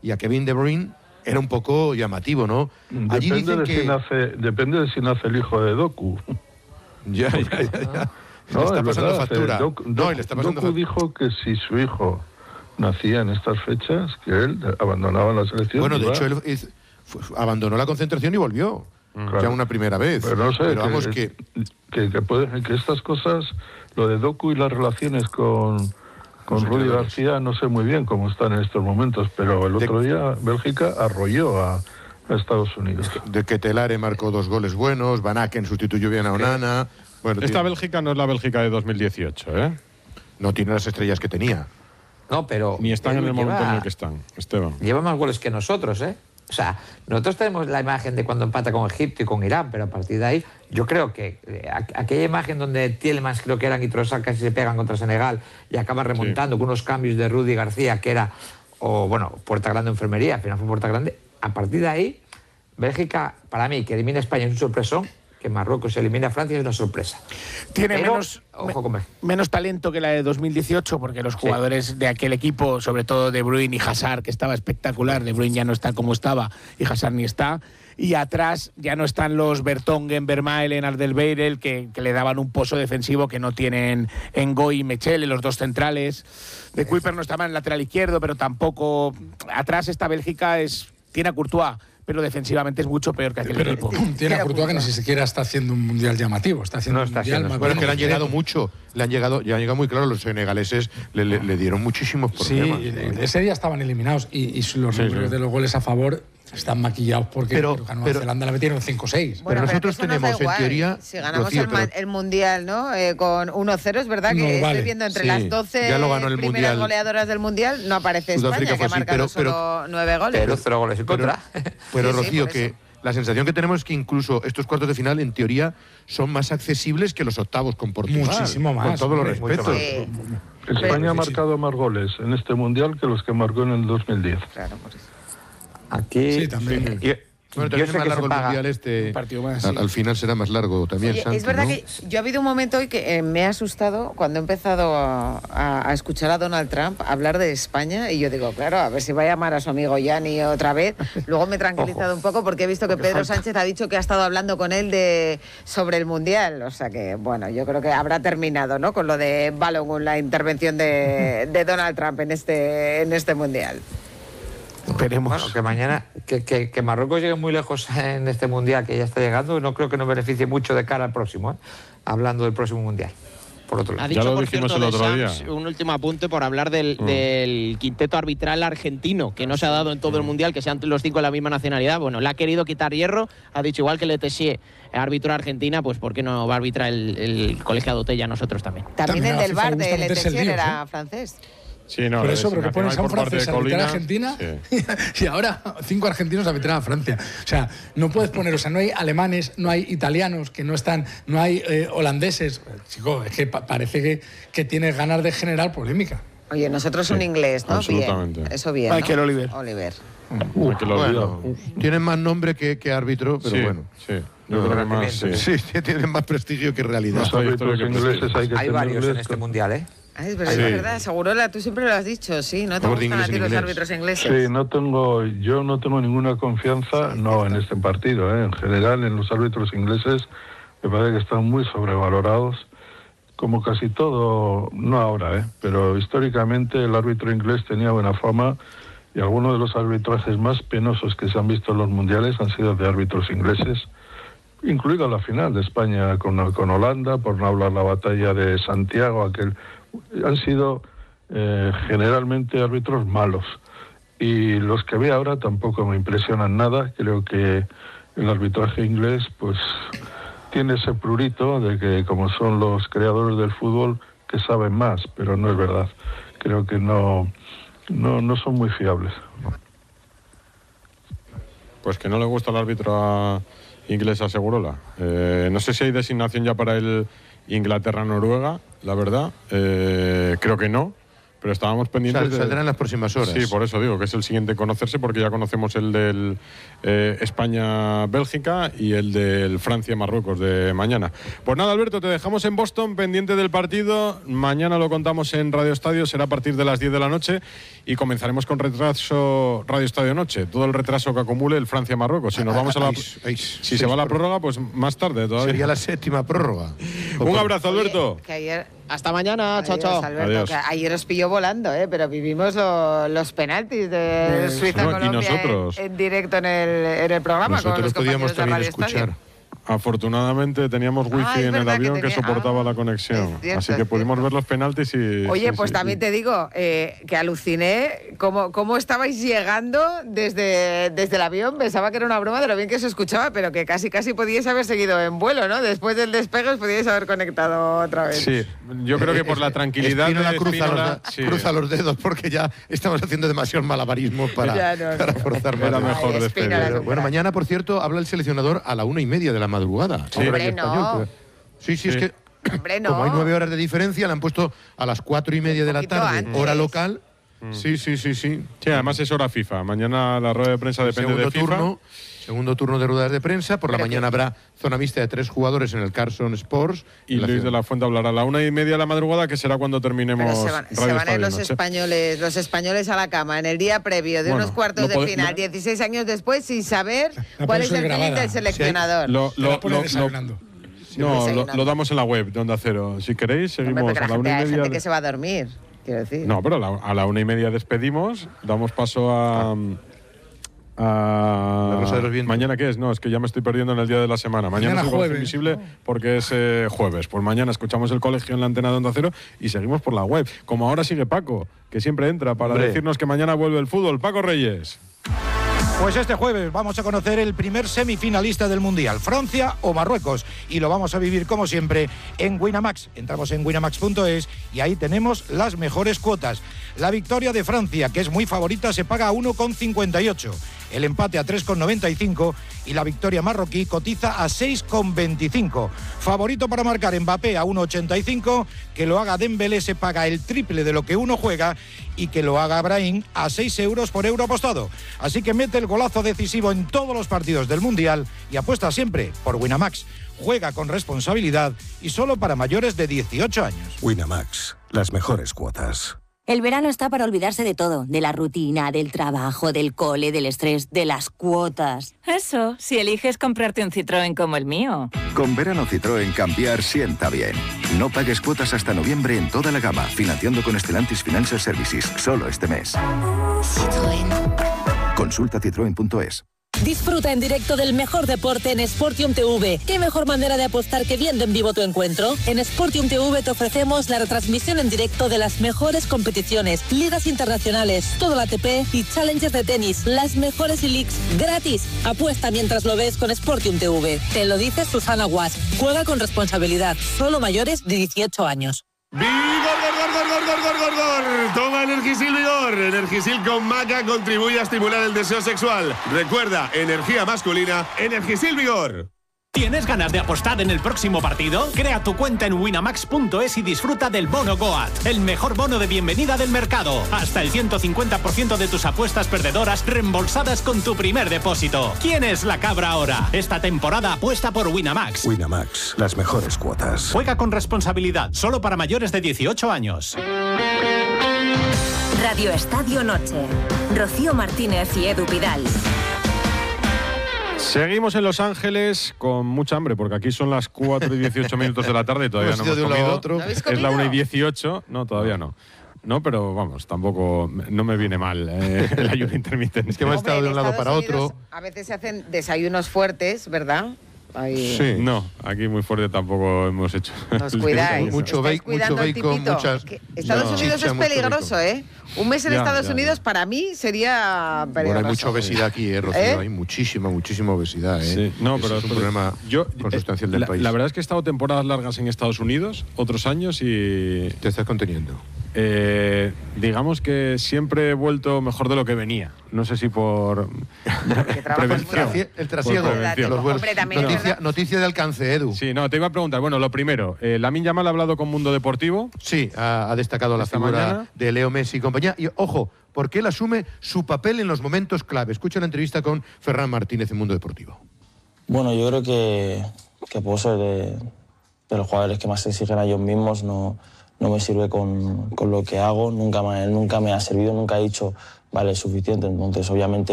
y a Kevin De Bruyne era un poco llamativo, ¿no? Allí Depende dicen de si nace el hijo de Doku. Ya. No, le está pasando verdad, factura. le está pasando Doku dijo que si su hijo nacía en estas fechas, que él abandonaba la selección. Bueno, de hecho, él abandonó la concentración y volvió. Claro. Ya una primera vez. Pero no sé, pero vamos que estas cosas, lo de Doku y las relaciones con Rudy García, no sé muy bien cómo están en estos momentos, pero el otro día Bélgica arrolló a Estados Unidos. De que Telare marcó 2 goles buenos, Van Aken sustituyó bien a Onana. Bueno, esta Bélgica no es la Bélgica de 2018, ¿eh? No tiene las estrellas que tenía. No, pero... Ni están en el momento en el que están, Esteban. Lleva más goles que nosotros, ¿eh? O sea, nosotros tenemos la imagen de cuando empata con Egipto y con Irán, pero a partir de ahí, yo creo que aquella imagen donde Tielemans, creo que eran, y Trossard casi se pegan contra Senegal y acaba remontando con unos cambios de Rudy García, que era, Puerta Grande enfermería, al final fue Puerta Grande. A partir de ahí, Bélgica, para mí, que elimina a España es un sorpresón, que Marruecos elimina a Francia es una sorpresa. Tiene menos talento que la de 2018, porque los jugadores de aquel equipo, sobre todo De Bruyne y Hazard, que estaba espectacular, De Bruyne ya no está como estaba y Hazard ni está, y atrás ya no están los Vertonghen, Vermaelen, Alderweireld, que le daban un pozo defensivo que no tienen Ngoy y Mechele, los dos centrales. De Kuiper no estaba en el lateral izquierdo, pero tampoco... Atrás esta Bélgica tiene a Courtois, pero defensivamente es mucho peor que aquel equipo. Tiene a Courtois que ni siquiera está haciendo un mundial llamativo, está haciendo un mundial más bueno, que le han llegado mucho, ya han llegado muy claro, los senegaleses le dieron muchísimos problemas. Sí, ese día estaban eliminados y los números de los goles a favor están maquillados porque a Nueva Zelanda la metieron 5-6. Bueno, pero nosotros tenemos en teoría... Si ganamos el Mundial, ¿no? Con 1-0, es verdad que estoy viendo entre las 12 primeras goleadoras del Mundial, no aparece España, que ha marcado solo 9 goles. Pero 0 goles en contra. Pero Rocío, que la sensación que tenemos es que incluso estos cuartos de final, en teoría, son más accesibles que los octavos con Portugal. Muchísimo más. Con todos los respetos. España ha marcado más goles en este Mundial que los que marcó en el 2010. Claro, por eso. Aquí... Sí, también. Bueno, también es más largo el Mundial al final será más largo también. Oye, Santi, es verdad ¿no? que yo ha habido un momento hoy que me ha asustado cuando he empezado a escuchar a Donald Trump hablar de España y yo digo, claro, a ver si va a llamar a su amigo Gianni otra vez. Luego me he tranquilizado un poco porque he visto que Pedro Sánchez ha dicho que ha estado hablando con él sobre el Mundial. O sea que, bueno, yo creo que habrá terminado, ¿no? Con lo de Balogun, la intervención de Donald Trump en este Mundial. Esperemos. Bueno, que mañana, que Marruecos llegue muy lejos en este Mundial que ya está llegando, no creo que nos beneficie mucho de cara al próximo, hablando del próximo Mundial. Por otro lado. Ya lo dijimos el otro día. Un último apunte por hablar del quinteto arbitral argentino, que no se ha dado en todo el Mundial, que sean los 5 de la misma nacionalidad. Bueno, le ha querido quitar hierro, ha dicho igual que Le Tessier árbitro a Argentina, pues ¿por qué no va a arbitrar el colegiado Tella nosotros también? También el del VAR de Le Tessier era francés. Sí, no, por eso, pero que pones a un francés a arbitrar a Argentina y ahora 5 argentinos a arbitrar a Francia. O sea, no puedes poner, no hay alemanes, no hay italianos que no están, no hay holandeses. Chico, es que parece que tienes ganas de generar polémica. Oye, nosotros un inglés, ¿no? Absolutamente. Bien, eso bien, Michael Oliver. Bueno, tienen más nombre que árbitro, pero bueno. Sí. Yo creo que más, sí, tienen más prestigio que realidad. Los árbitros ingleses hay varios en este Mundial, ¿eh? Es verdad, Segurola, tú siempre lo has dicho, sí, ¿no te gustan a ti los árbitros ingleses? Sí, yo no tengo ninguna confianza, en este partido, en general en los árbitros ingleses me parece que están muy sobrevalorados, como casi todo, no ahora, pero históricamente el árbitro inglés tenía buena fama y algunos de los arbitrajes más penosos que se han visto en los mundiales han sido de árbitros ingleses, incluida la final de España con Holanda, por no hablar la batalla de Santiago, han sido generalmente árbitros malos y los que veo ahora tampoco me impresionan nada. Creo que el arbitraje inglés pues tiene ese prurito de que como son los creadores del fútbol que saben más, pero no es verdad. Creo que no son muy fiables. Pues que no le gusta el árbitro inglés a Segurola. No sé si hay designación ya para el Inglaterra-Noruega, la verdad. Creo que no, pero estábamos pendientes Saldrá en las próximas horas. Sí, por eso digo que es el siguiente en conocerse, porque ya conocemos el del España-Bélgica y el del Francia-Marruecos de mañana. Pues nada, Alberto, te dejamos en Boston pendiente del partido. Mañana lo contamos en Radio Estadio, será a partir de las 10 de la noche y comenzaremos con retraso Radio Estadio Noche. Todo el retraso que acumule el Francia-Marruecos. Si nos vamos a la... Si se va a la prórroga, pues más tarde todavía. Sería la 7ª prórroga. Un abrazo, Alberto. Que ayer... Hasta mañana, chao, chao. Alberto, Adiós. que ayer os pilló volando, pero vivimos los penaltis de Suiza-Colombia en directo en el programa. Nosotros con los podíamos compañeros de también Radio escuchar. Estadio. Afortunadamente teníamos wifi en el avión que soportaba la conexión, así que pudimos ver los penaltis y... Oye, pues también te digo que aluciné cómo estabais llegando desde el avión. Pensaba que era una broma de lo bien que se escuchaba, pero que casi podíais haber seguido en vuelo, ¿no? Después del despegue os podíais haber conectado otra vez. Sí, yo creo que por la tranquilidad cruza los dedos, porque ya estamos haciendo demasiados malabarismos para forzar más. Era mejor despedir. Bueno, mañana, por cierto, habla el seleccionador a la 1:30 de la madrugada. Sí. Hombre, no. Sí, es que Hombre, no. como hay 9 horas de diferencia, la han puesto a las 4:30 de la tarde, antes. hora local. Sí. Sí, además es hora FIFA. Mañana la rueda de prensa depende de FIFA. Segundo turno de ruedas de prensa. Por la mañana habrá zona mixta de 3 jugadores en el Carson Sports. Y Luis de la Fuente hablará a la 1:30 de la madrugada, que será cuando terminemos. Pero se van a ir los españoles a la cama en el día previo de unos cuartos de final, 16 años después, sin saber cuál es el feeling del seleccionador. Lo damos en la web de Onda Cero. Si queréis, seguimos a la 1:30. Hay gente que se va a dormir, quiero decir. No, pero a la 1:30 despedimos, damos paso a La Rosa de los Vientos. ¿Mañana qué es? No, es que ya me estoy perdiendo en el día de la semana. Mañana es el Gol Invisible porque es jueves. Pues mañana escuchamos el colegio en la antena de Onda Cero y seguimos por la web. Como ahora sigue Paco, que siempre entra para decirnos que mañana vuelve el fútbol. Paco Reyes. Pues este jueves vamos a conocer el primer semifinalista del Mundial, Francia o Marruecos, y lo vamos a vivir como siempre en Winamax. Entramos en winamax.es y ahí tenemos las mejores cuotas. La victoria de Francia, que es muy favorita, se paga a 1,58. El empate a 3,95 y la victoria marroquí cotiza a 6,25. Favorito para marcar Mbappé a 1,85, que lo haga Dembélé se paga el triple de lo que uno juega y que lo haga Brahim a 6 euros por euro apostado. Así que mete el golazo decisivo en todos los partidos del Mundial y apuesta siempre por Winamax. Juega con responsabilidad y solo para mayores de 18 años. Winamax, las mejores cuotas. El verano está para olvidarse de todo, de la rutina, del trabajo, del cole, del estrés, de las cuotas. Eso, si eliges comprarte un Citroën como el mío. Con verano Citroën cambiar sienta bien. No pagues cuotas hasta noviembre en toda la gama, financiando con Stellantis Financial Services, solo este mes. Citroën. Consulta citroen.es. Disfruta en directo del mejor deporte en Sportium TV. ¿Qué mejor manera de apostar que viendo en vivo tu encuentro? En Sportium TV te ofrecemos la retransmisión en directo de las mejores competiciones, ligas internacionales, todo el ATP y Challengers de tenis, las mejores e-leagues, gratis. Apuesta mientras lo ves con Sportium TV. Te lo dice Susana Guas. Juega con responsabilidad. Solo mayores de 18 años. ¡Vigor! Toma Energisil Vigor. Energisil con maca contribuye a estimular el deseo sexual. Recuerda, energía masculina, Energisil Vigor. ¿Tienes ganas de apostar en el próximo partido? Crea tu cuenta en winamax.es y disfruta del bono Goat, el mejor bono de bienvenida del mercado. Hasta el 150% de tus apuestas perdedoras reembolsadas con tu primer depósito. ¿Quién es la cabra ahora? Esta temporada apuesta por Winamax. Winamax, las mejores cuotas. Juega con responsabilidad, solo para mayores de 18 años. Radio Estadio Noche. Rocío Martínez y Edu Pidal. Seguimos en Los Ángeles con mucha hambre, porque aquí son las 4:18 de la tarde y todavía no hemos comido. Es la 1:18. No, todavía no. No, pero vamos, tampoco no me viene mal el ayuno intermitente. Es que hemos estado de un lado para otro. A veces se hacen desayunos fuertes, ¿verdad? Ahí. Sí, no, aquí muy fuerte tampoco hemos hecho. Nos cuidáis. Mucho bacon, muchas. Estados Unidos es peligroso, ¿eh? Un mes en Estados Unidos para mí sería peligroso. Bueno, hay mucha obesidad aquí, Rocío. Hay muchísima obesidad, ¿eh? Sí, no, pero es un problema consustancial del país. La verdad es que he estado temporadas largas en Estados Unidos, otros años y... Te estás conteniendo. digamos que siempre he vuelto mejor de lo que venía. No sé si por prevención. El trasiego. Noticia de alcance, Edu. Sí, no, te iba a preguntar. Bueno, lo primero, Lamine Yamal ha hablado con Mundo Deportivo. Sí, ha destacado la figura mañana de Leo Messi y compañía. Y ojo, porque él asume su papel en los momentos clave. Escucha la entrevista con Ferran Martínez en Mundo Deportivo. Bueno, yo creo que puedo ser de los jugadores que más se exigen a ellos mismos. No me sirve con lo que hago, nunca me ha servido, nunca he dicho, vale, es suficiente. Entonces, obviamente,